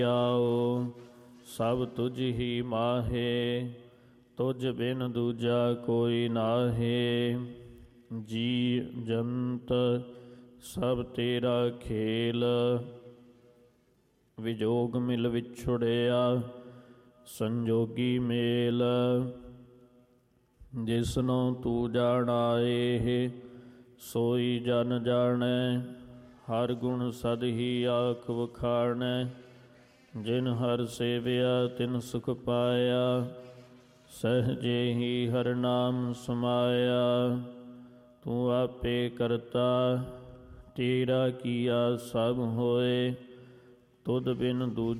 ਆਓ ਸਭ ਤੁਝ ਹੀ ਮਾਹੇ, ਤੁਝ ਬਿਨ ਦੂਜਾ ਕੋਈ ਨਾਹੇ। ਜੀ ਜੰਤ ਸਭ ਤੇਰਾ ਖੇਲ, ਵਿਜੋਗ ਮਿਲ ਵਿਛੁੜਿਆ ਸੰਜੋਗੀ ਮੇਲ। ਜਿਸਨੂੰ ਤੂੰ ਜਾਣਾਏ ਸੋਈ ਜਨ ਜਾਣੈ, ਹਰ ਗੁਣ ਸਦ ਹੀ ਆਖ ਵਖਾਣੈ। ਜਿਨ ਹਰ ਸੇਵਿਆ ਤਿਨ ਸੁਖ ਪਾਇਆ, ਸਹਜੇ ਹੀ ਹਰ ਨਾਮ ਸਮਾਇਆ। ਤੂੰ ਆਪੇ ਕਰਤਾ ਤੇਰਾ ਕੀਆ ਸਭ ਹੋਏ, ਤੁਧ ਬਿਨ ਦੂਜਾ